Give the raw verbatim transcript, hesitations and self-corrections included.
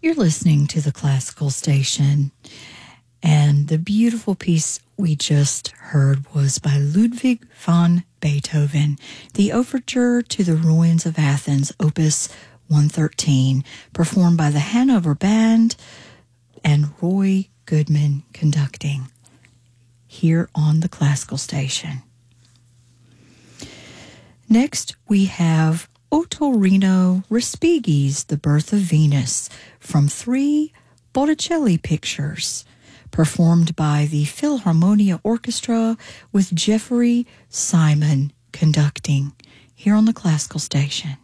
You're listening to the Classical Station, and the beautiful piece we just heard was by Ludwig van Beethoven, the Overture to the Ruins of Athens, Opus one thirteen, performed by the Hanover Band and Roy Goodman conducting, here on the Classical Station. Next, we have Ottorino Respighi's The Birth of Venus from three Botticelli pictures, performed by the Philharmonia Orchestra with Jeffrey Simon conducting, here on the Classical Station.